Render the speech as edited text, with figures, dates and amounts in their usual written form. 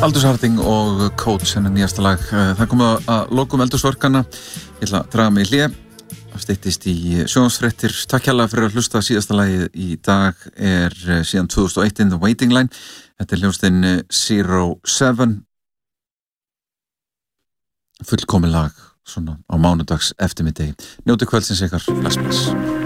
Aldous Harding og Coach hennar nýjasta lag. Það komið að lokum eldhúsverkana. Ég ætla að draga mig í hlé. Styttist í sjónvarpsfréttir. Takk hérlega fyrir að hlusta. Síðasta lagið í dag síðan 2001 in the Waiting Line. Þetta hljómsveitin 07. Fullkomið lag svona á mánudags eftirmiddegi. Njótið kvöldsins ykkar. Bless.